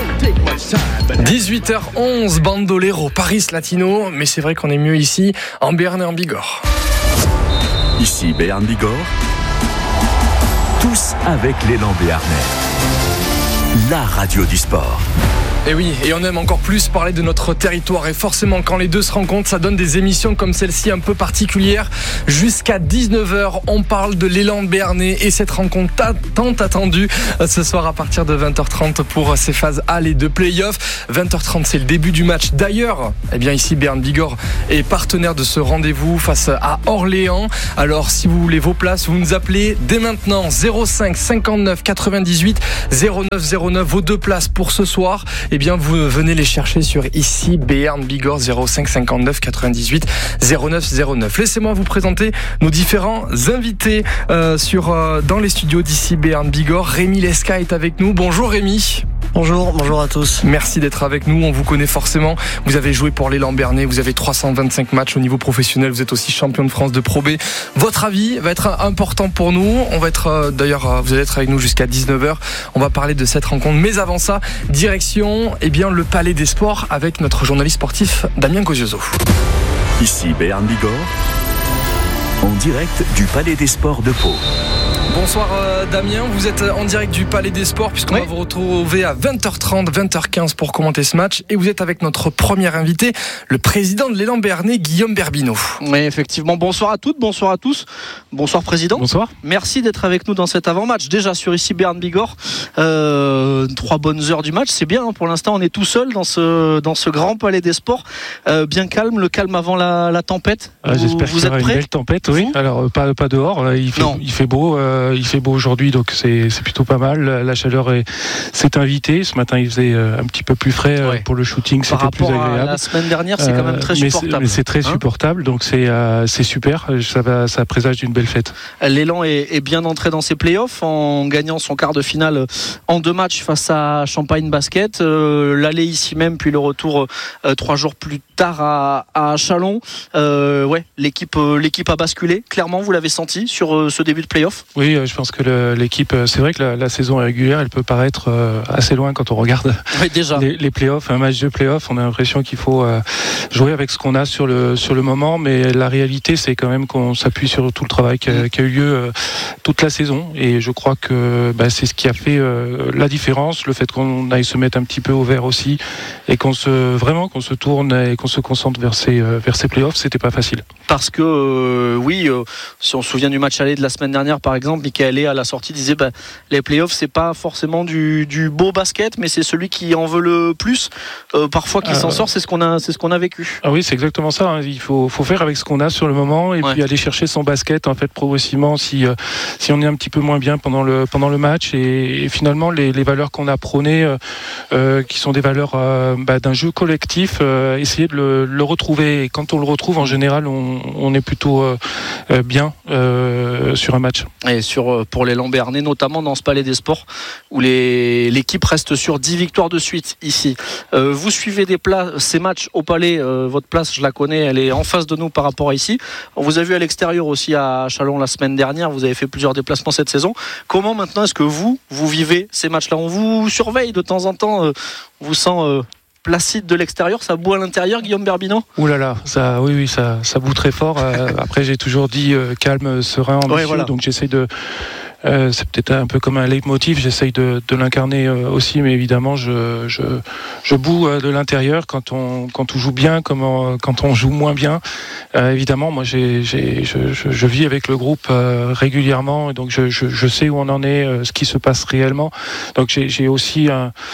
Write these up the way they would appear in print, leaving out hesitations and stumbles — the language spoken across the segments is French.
18h11, Bandolero, Paris Latino, mais c'est vrai qu'on est mieux ici, en Béarn et en Bigorre. Ici Béarn Bigorre, tous avec l'élan béarnais. La radio du sport. Et oui, et on aime encore plus parler de notre territoire. Et forcément, quand les deux se rencontrent, ça donne des émissions comme celle-ci un peu particulières. Jusqu'à 19h, on parle de l'élan béarnais et cette rencontre tant attendue ce soir à partir de 20h30 pour ces phases aller de play-off. 20h30, c'est le début du match. D'ailleurs, eh bien ici, Béarn Bigorre est partenaire de ce rendez-vous face à Orléans. Alors, si vous voulez vos places, vous nous appelez dès maintenant 05 59 98 09 09. Vos deux places pour ce soir. Eh bien, vous venez les chercher sur ici Béarn Bigorre 05 59 98 09 09. Laissez-moi vous présenter nos différents invités dans les studios d'ici Béarn Bigorre. Rémi Lesca est avec nous. Bonjour Rémi. Bonjour à tous. Merci d'être avec nous. On vous connaît forcément. Vous avez joué pour l'élan béarnais. Vous avez 325 matchs au niveau professionnel. Vous êtes aussi champion de France de Pro B. Votre avis va être important pour nous. On va être vous allez être avec nous jusqu'à 19h. On va parler de cette rencontre. Mais avant ça, direction le Palais des Sports avec notre journaliste sportif Damien Cozioso. Ici Béarn Bigorre, en direct du Palais des Sports de Pau. Bonsoir Damien, vous êtes en direct du Palais des Sports puisqu'on va vous retrouver à 20h30, 20h15 pour commenter ce match et vous êtes avec notre premier invité, le président de l'élan béarnais, Guillaume Berbineau. Oui, effectivement, bonsoir à toutes, bonsoir à tous. Bonsoir président. Bonsoir. Merci d'être avec nous dans cet avant-match. Déjà sur ici Béarn Bigorre, 3 bonnes heures du match, c'est bien, hein. Pour l'instant on est tout seul dans ce grand Palais des Sports, bien calme, le calme avant la tempête. J'espère qu'il y aura une belle tempête, oui. Alors pas dehors, il fait beau. Il fait beau aujourd'hui, donc c'est plutôt pas mal. La chaleur s'est invitée. Ce matin, il faisait un petit peu plus frais pour le shooting. C'était plus agréable. Par rapport à la semaine dernière, c'est quand même très supportable. Mais c'est très supportable, donc c'est super. Ça présage d'une belle fête. L'élan est bien entré dans ses playoffs en gagnant son quart de finale en 2 matchs face à Champagne Basket. L'aller ici même, puis le retour 3 jours plus tard à Chalon. L'équipe a basculé. Clairement, vous l'avez senti sur ce début de playoff. Oui, je pense que l'équipe, c'est vrai que la saison est régulière, elle peut paraître assez loin quand on regarde les playoffs, un match de playoffs. On a l'impression qu'il faut jouer avec ce qu'on a sur le moment, mais la réalité, c'est quand même qu'on s'appuie sur tout le travail qui a eu lieu toute la saison. Et je crois que c'est ce qui a fait la différence, le fait qu'on aille se mettre un petit peu au vert aussi, et qu'on se tourne et qu'on se concentre vers ces playoffs. C'était pas facile. Parce que si on se souvient du match aller de la semaine dernière, par exemple, Michael à la sortie disait les playoffs c'est pas forcément du beau basket, mais c'est celui qui en veut le plus parfois qui s'en sort. C'est ce qu'on a vécu. Ah oui, c'est exactement ça, hein. Il faut faire avec ce qu'on a sur le moment et puis aller chercher son basket en fait progressivement si on est un petit peu moins bien pendant le match et finalement les valeurs qu'on a prônées qui sont des valeurs d'un jeu collectif, essayer de le retrouver, et quand on le retrouve en général on est plutôt bien sur un match. Et pour l'élan béarnais, notamment dans ce Palais des Sports où l'équipe reste sur 10 victoires de suite ici. Vous suivez ces matchs au Palais, votre place je la connais, elle est en face de nous par rapport à ici. On vous a vu à l'extérieur aussi à Chalon la semaine dernière, vous avez fait plusieurs déplacements cette saison. Comment maintenant est-ce que vous vivez ces matchs-là? On vous surveille de temps en temps, on vous sent placide de l'extérieur, ça boue à l'intérieur, Guillaume Berbineau? Ouh là là, ça boue très fort. Après, j'ai toujours dit calme, serein, ambitieux, donc j'essaye de... c'est peut-être un peu comme un leitmotiv, j'essaye de l'incarner aussi, mais évidemment je boue de l'intérieur quand on joue bien, quand on joue moins bien. Évidemment, moi je vis avec le groupe régulièrement, et donc je sais où on en est, ce qui se passe réellement. Donc j'ai aussi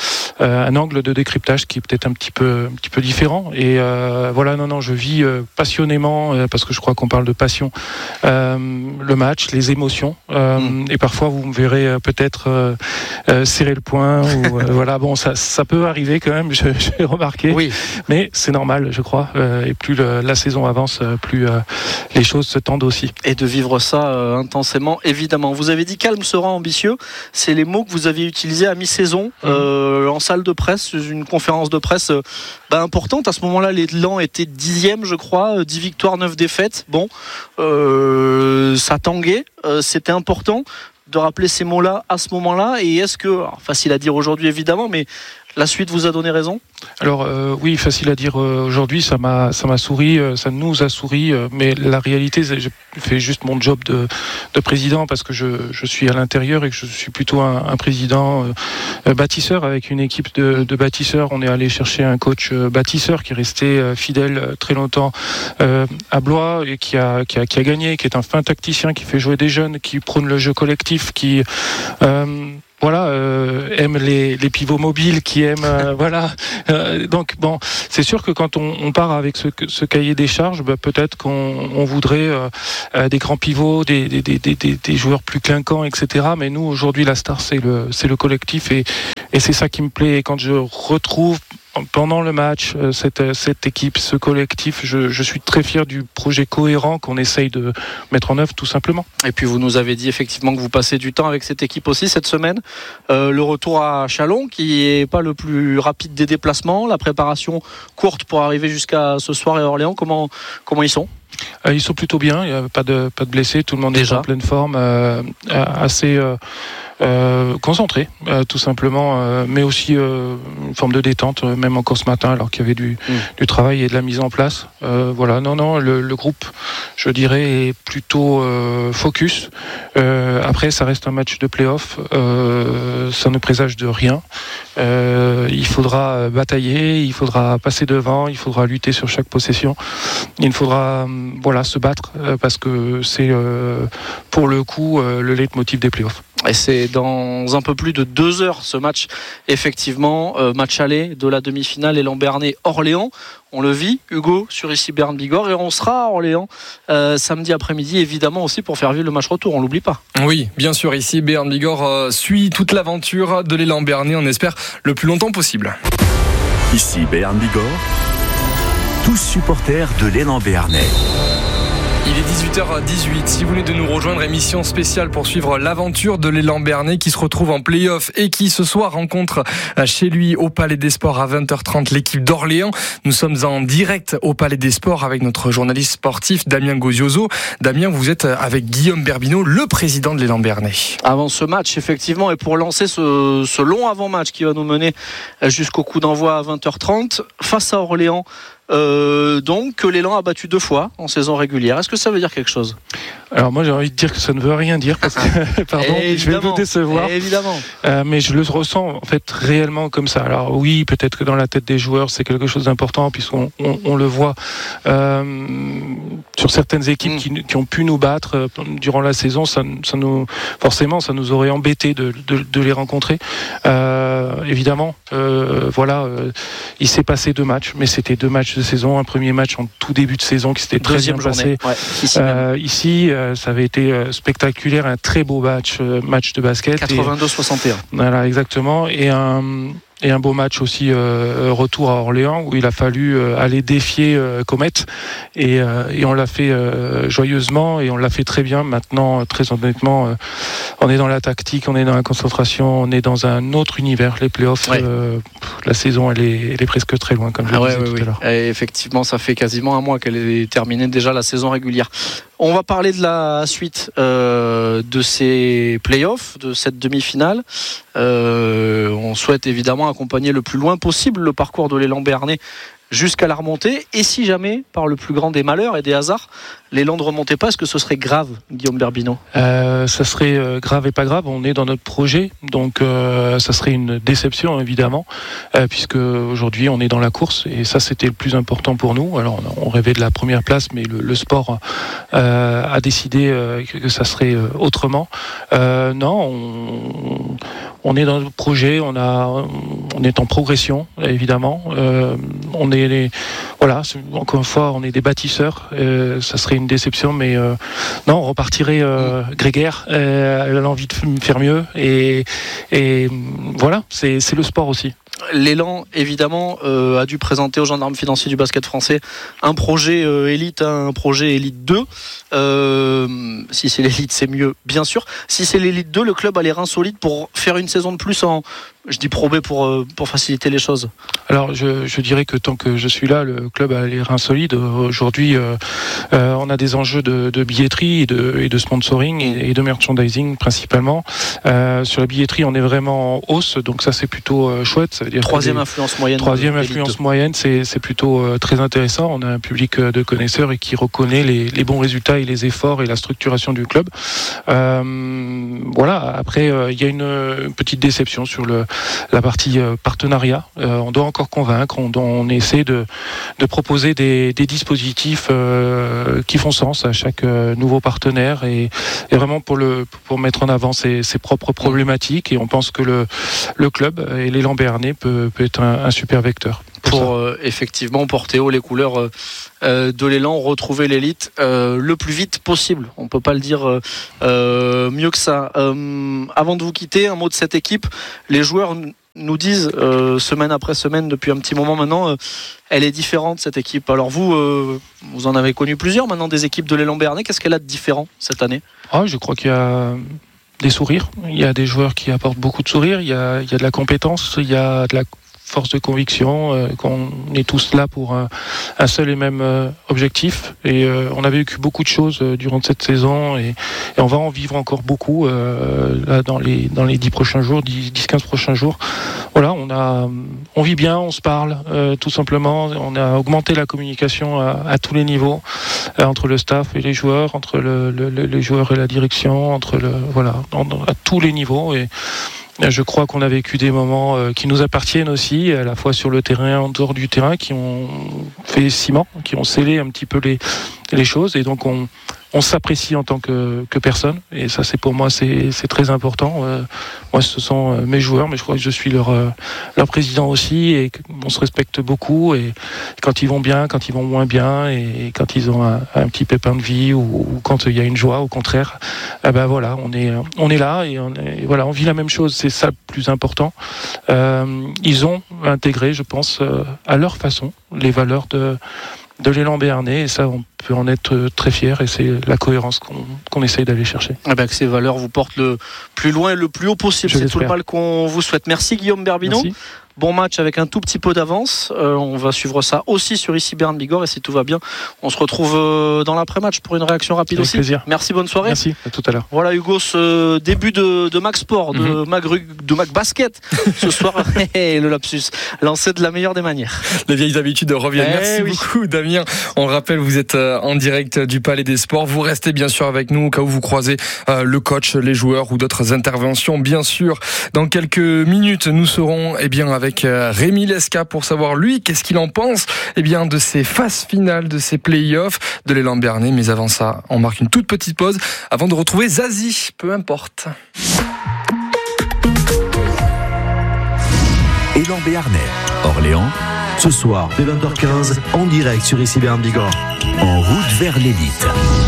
un angle de décryptage qui est peut-être un petit peu différent. Et je vis passionnément, parce que je crois qu'on parle de passion, le match, les émotions. Et parfois vous me verrez peut-être serrer le poing ou ça peut arriver quand même, j'ai remarqué, mais c'est normal je crois, et plus la saison avance, plus les choses se tendent aussi. Et de vivre ça intensément, évidemment. Vous avez dit calme, serein, ambitieux, c'est les mots que vous aviez utilisés à mi-saison en salle de presse, une conférence de presse importante. À ce moment-là, l'élan était 10e je crois, 10 victoires, 9 défaites. Ça tanguait, c'était important de rappeler ces mots-là à ce moment-là. Et est-ce que, facile à dire aujourd'hui évidemment, mais La suite vous a donné raison ? Alors oui, facile à dire aujourd'hui, ça m'a souri, ça nous a souri, mais la réalité, je fais juste mon job de président parce que je suis à l'intérieur et que je suis plutôt un président bâtisseur avec une équipe de bâtisseurs. On est allé chercher un coach bâtisseur qui est resté fidèle très longtemps à Blois et qui a gagné, qui est un fin tacticien, qui fait jouer des jeunes, qui prône le jeu collectif, qui aime les pivots mobiles, qui aime donc bon, c'est sûr que quand on part avec ce cahier des charges, peut-être qu'on voudrait des grands pivots, des joueurs plus clinquants, etc. Mais nous aujourd'hui la star c'est le collectif et c'est ça qui me plaît. Et quand je retrouve pendant le match cette équipe, ce collectif, je suis très fier du projet cohérent qu'on essaye de mettre en œuvre tout simplement. Et puis vous nous avez dit effectivement que vous passez du temps avec cette équipe aussi cette semaine. Le retour à Châlons qui est pas le plus rapide des déplacements, la préparation courte pour arriver jusqu'à ce soir et Orléans, comment ils sont ? Ils sont plutôt bien, il n'y a pas de blessés, tout le monde est en pleine forme, assez concentré tout simplement, mais aussi une forme de détente, même encore ce matin alors qu'il y avait du travail et de la mise en place. Le groupe, je dirais, est plutôt focus. Après, ça reste un match de play-off, ça ne présage de rien. Il faudra batailler, il faudra passer devant, il faudra lutter sur chaque possession. Il faudra se battre parce que c'est pour le coup le leitmotiv des playoffs. Et c'est dans un peu plus de 2 heures ce match, effectivement, match aller de la demi-finale Élan Béarnais Orléans. On le vit, Hugo, sur ici Bern Bigorre, et on sera à Orléans samedi après-midi, évidemment aussi pour faire vivre le match retour, on l'oublie pas. Oui, bien sûr, ici Bern Bigorre suit toute l'aventure de l'Élan Béarnais, on espère le plus longtemps possible. Ici Bern Bigorre, tous supporters de l'Élan Béarnais. Il est 18h18. Si vous venez de nous rejoindre, émission spéciale pour suivre l'aventure de l'Élan Béarnais qui se retrouve en play-off et qui ce soir rencontre chez lui au Palais des Sports à 20h30 l'équipe d'Orléans. Nous sommes en direct au Palais des Sports avec notre journaliste sportif Damien Gozioso. Damien, vous êtes avec Guillaume Berbino, le président de l'Élan Béarnais. Avant ce match, effectivement, et pour lancer ce long avant-match qui va nous mener jusqu'au coup d'envoi à 20h30 face à Orléans. Donc que l'Élan a battu 2 fois en saison régulière. Est-ce que ça veut dire quelque chose ? Alors moi j'ai envie de dire que ça ne veut rien dire parce que pardon, je vais vous décevoir. Évidemment. Mais je le ressens en fait réellement comme ça. Alors oui, peut-être que dans la tête des joueurs c'est quelque chose d'important puisqu'on le voit sur certaines équipes qui ont pu nous battre durant la saison. Ça nous forcément ça nous aurait embêté de les rencontrer. Évidemment, il s'est passé 2 matchs, mais c'était 2 matchs de saison. Un premier match en tout début de saison qui s'était très bien passé. Ouais, ici, ça avait été spectaculaire, un très beau match de basket. 82-61. Voilà, exactement. Et un beau match aussi retour à Orléans où il a fallu aller défier Comet et on l'a fait joyeusement et on l'a fait très bien. Maintenant, très honnêtement, on est dans la tactique, on est dans la concentration, on est dans un autre univers. Les playoffs, la saison elle est presque très loin comme je le disais tout à l'heure. Et effectivement, ça fait quasiment un mois qu'elle est terminée déjà la saison régulière. On va parler de la suite de ces playoffs, de cette demi-finale. On souhaite évidemment accompagner le plus loin possible le parcours de l'Élan Béarnais jusqu'à la remontée. Et si jamais, par le plus grand des malheurs et des hasards, l'Élan ne remontait pas, est-ce que ce serait grave, Guillaume Berbino ? Ça serait grave et pas grave. On est dans notre projet, donc ça serait une déception évidemment, puisque aujourd'hui on est dans la course et ça c'était le plus important pour nous. Alors on rêvait de la première place, mais le sport a décidé que ça serait autrement. Non, on est dans notre projet, on est en progression évidemment. On est encore une fois, on est des bâtisseurs. Ça serait une déception, mais non, on repartirait grégaire. Elle a envie de faire mieux et voilà, c'est le sport aussi. L'Élan, évidemment, a dû présenter aux gendarmes financiers du basket français un projet élite, un projet élite 2. Si c'est l'élite, c'est mieux, bien sûr. Si c'est l'élite 2, le club a les reins solides pour faire une saison de plus en Je dis Pro B pour faciliter les choses. Alors je dirais que tant que je suis là, le club a les reins solides. Aujourd'hui, on a des enjeux de billetterie et de sponsoring et de merchandising principalement. Sur la billetterie, on est vraiment en hausse, donc ça c'est plutôt chouette. Ça veut dire troisième influence moyenne, c'est plutôt très intéressant. On a un public de connaisseurs et qui reconnaît les bons résultats et les efforts et la structuration du club. Voilà. Après, il y a une petite déception sur la partie partenariat. On doit encore convaincre. On essaie de proposer des dispositifs qui font sens à chaque nouveau partenaire et vraiment pour mettre en avant ses propres problématiques. Et on pense que le club et l'élan béarnais peut être un super vecteur. Pour effectivement porter haut les couleurs de l'élan, retrouver l'élite le plus vite possible. On ne peut pas le dire mieux que ça. Avant de vous quitter, un mot de cette équipe. Les joueurs nous disent semaine après semaine, depuis un petit moment maintenant, elle est différente cette équipe. Alors vous en avez connu plusieurs maintenant des équipes de l'élan béarnais. Qu'est-ce qu'elle a de différent cette année ? Je crois qu'il y a des sourires. Il y a des joueurs qui apportent beaucoup de sourires. Il y a de la compétence. Il y a de la force de conviction, qu'on est tous là pour un seul et même objectif. Et on a vécu beaucoup de choses durant cette saison et on va en vivre encore beaucoup là, dans les 10 prochains jours, 10-15 prochains jours. Voilà, on vit bien, on se parle tout simplement. On a augmenté la communication à tous les niveaux, entre le staff et les joueurs, entre les joueurs et la direction, à tous les niveaux. Et je crois qu'on a vécu des moments qui nous appartiennent aussi, à la fois sur le terrain et en dehors du terrain, qui ont fait ciment, qui ont scellé un petit peu les choses. Et donc on s'apprécie en tant que personne. Et ça, c'est pour moi, c'est très important. Moi, ce sont mes joueurs, mais je crois que je suis leur président aussi. Et on se respecte beaucoup. Et quand ils vont bien, quand ils vont moins bien, et quand ils ont un petit pépin de vie ou quand il y a une joie, au contraire, voilà, on est là et on vit la même chose. C'est ça le plus important. Ils ont intégré, je pense, à leur façon, les valeurs de l'élan béarnais, et ça on peut en être très fier, et c'est la cohérence qu'on essaye d'aller chercher. Que ces valeurs vous portent le plus loin et le plus haut possible, c'est tout le mal qu'on vous souhaite. Merci Guillaume Berbino. Merci. Bon match avec un tout petit peu d'avance. On va suivre ça aussi sur ici Béarn Bigorre, et si tout va bien, on se retrouve dans l'après-match pour une réaction rapide avec aussi. Plaisir. Merci, bonne soirée. Merci, à tout à l'heure. Voilà Hugo, ce début de Mac Sport, de Mac Basket ce soir, le lapsus lancé de la meilleure des manières. Les vieilles habitudes reviennent. Merci beaucoup Damien. On le rappelle, vous êtes en direct du Palais des Sports. Vous restez bien sûr avec nous au cas où vous croisez le coach, les joueurs ou d'autres interventions. Bien sûr, dans quelques minutes, nous serons avec Rémi Lesca pour savoir lui qu'est-ce qu'il en pense de ces phases finales, de ces play-offs de l'élan béarnais. Mais avant ça, on marque une toute petite pause avant de retrouver Zazie, peu importe. Élan béarnais, Orléans, ce soir dès 20h15 en direct sur ici Béarn Bigorre, en route vers l'élite.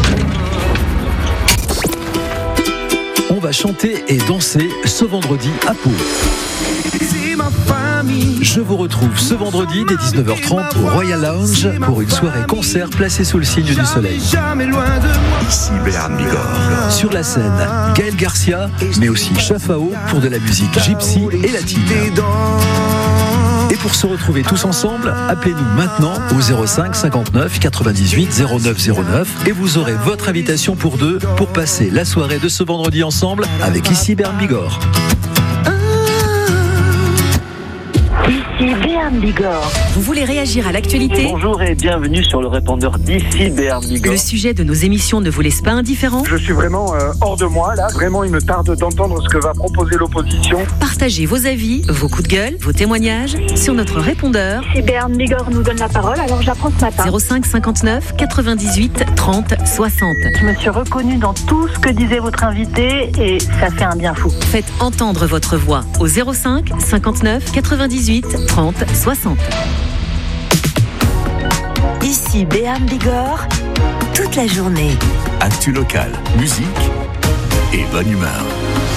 On va chanter et danser ce vendredi à Pau. Je vous retrouve ce vendredi dès 19h30 au Royal Lounge pour une soirée concert placée sous le signe du soleil. Ici Béarn Bigorre. Sur la scène, Gaël Garcia, mais aussi Chafao pour de la musique gypsy et latine. Et pour se retrouver tous ensemble, appelez-nous maintenant au 05 59 98 09 09 et vous aurez votre invitation pour deux pour passer la soirée de ce vendredi ensemble avec ici Béarn Bigorre. Ici Béarn Bigorre. Vous voulez réagir à l'actualité ? Bonjour et bienvenue sur le répondeur d'ici Béarn Bigorre. Le sujet de nos émissions ne vous laisse pas indifférent ? Je suis vraiment hors de moi là. Vraiment, il me tarde d'entendre ce que va proposer l'opposition. Partagez vos avis, vos coups de gueule, vos témoignages sur notre répondeur. Ici Béarn Bigorre nous donne la parole, alors j'apprends ce matin. 05 59 98 30 60. Je me suis reconnue dans tout ce que disait votre invité et ça fait un bien fou. Faites entendre votre voix au 05 59 98 30 60. Ici Béarn Bigorre, toute la journée. Actu local, musique et bonne humeur.